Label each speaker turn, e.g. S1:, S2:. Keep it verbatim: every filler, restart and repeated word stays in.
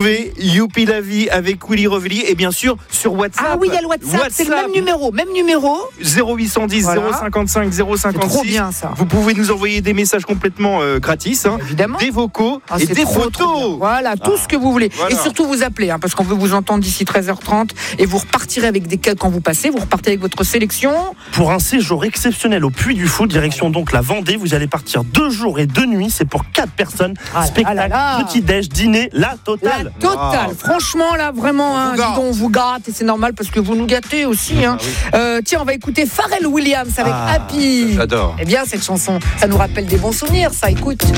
S1: retrouver Youpi la vie avec Willy Revelli et bien sûr sur WhatsApp.
S2: Ah oui, il y a le WhatsApp, WhatsApp. C'est le même numéro, même numéro.
S1: zéro huit cent dix voilà. zéro cinquante-cinq zéro cinquante-six.
S2: C'est trop bien ça.
S1: Vous pouvez nous envoyer des messages complètement euh, gratis, hein,
S2: évidemment.
S1: Des vocaux
S2: ah,
S1: et des trop, photos.
S2: Trop voilà, tout ah. ce que vous voulez. Voilà. Et surtout vous appelez, hein, parce qu'on veut vous entendre d'ici treize heures trente et vous repartirez avec des cas quand vous passez, vous repartez avec votre sélection.
S3: Pour un séjour exceptionnel au Puy du Fou, direction donc la Vendée, vous allez partir deux jours et deux nuits, c'est pour quatre personnes. Ah, spectacle, ah là là. Petit-déj, dîner, la totale.
S2: La totale. Wow. Franchement, là, vraiment, hein, dis donc, on vous gâte et c'est normal parce que vous nous gâtez aussi. Hein. Ah, oui. euh, tiens, on va écouter Pharrell Williams avec ah, Happy.
S1: J'adore.
S2: Eh bien, cette chanson, ça nous rappelle des bons souvenirs, ça, écoute.